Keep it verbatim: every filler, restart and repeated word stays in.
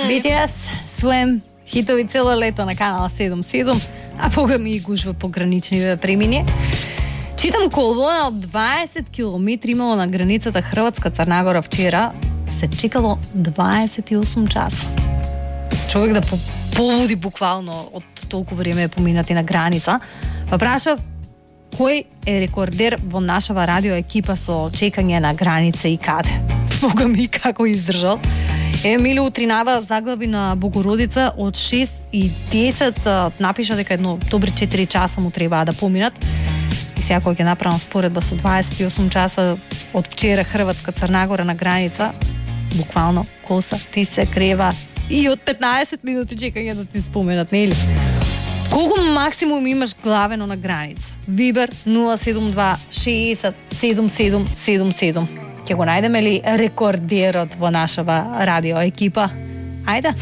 би ти ес своем хитови цело лето на канал седум седум, а бога ми и гужва по гранични премини. Читам колона од дваесет километри имало на границата Хрватска-Црна Гора вчера, се чекало дваесет и осум часа. Човек да полуди буквално од толку време поминати на граница. Па прашав кој е рекордер во нашава радио екипа со чекање на граница и каде. Бога ми како издржал. Емиле утринава заглави на Богородица од шест и десет напиша дека едно добри четири часа му требаа да поминат. И сега кога ќе направам споредба со дваесет и осум часа од вчера Хрватска-Црна Гора на граница, буквално коса ти се крева и од петнаесет минути чекање да ти споменат, нели? Колку максимум имаш главено на граница? Вибер нула седум два шеесет седум седум седум седум. Ќе го најдеме ли рекордерот во нашава радио екипа? Ајде!